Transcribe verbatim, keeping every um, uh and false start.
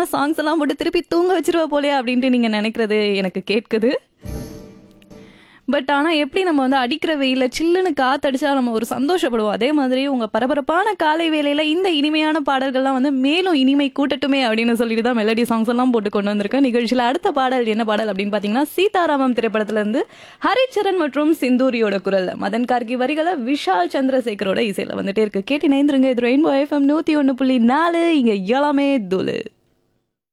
இனிமையான சாங்ஸ் எல்லாம் போட்டு திருப்பி தூங்க வச்சிருவா போலயே அப்படின்ட்டு நீங்க நினைக்கிறது எனக்கு கேட்குது. பட் ஆனால் எப்படி நம்ம வந்து அடிக்கிற வெயில சில்லுன்னு காத்தடிச்சா நம்ம ஒரு சந்தோஷப்படுவோம், அதே மாதிரி உங்கள் பரபரப்பான காலை வேளையில் இந்த இனிமையான பாடல்கள்லாம் வந்து மேலும் இனிமை கூட்டட்டுமே அப்படின்னு சொல்லிட்டு தான் மெலடி சாங்ஸ் எல்லாம் போட்டு கொண்டு வந்திருக்கேன் நிகழ்ச்சியில். அடுத்த பாடல் என்ன பாடல் அப்படின்னு பார்த்தீங்கன்னா, சீதாராமம் திரைப்படத்திலேருந்து ஹரிச்சரன் மற்றும் சிந்தூரியோட குரல், மதன் கார்கி வரிகளை விஷால் சந்திரசேகரோட இசையில் வந்துட்டே இருக்கு. கேட்டு நேர்ந்துருங்க. இது ரெயின்போ எஃப்எம் நூற்றி ஒன்று புள்ளி நாலு. இங்கே எல்லாமே தூளு.